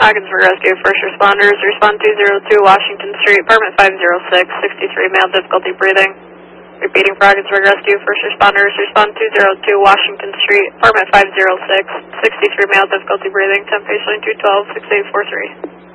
Ogdensburg Rescue, first responders, respond 202 Washington Street, apartment 506, 63, male, difficulty breathing. Repeating for Ogdensburg Rescue, first responders, respond 202 Washington Street, apartment 506, 63, male, difficulty breathing, 10 patient 212, 6843.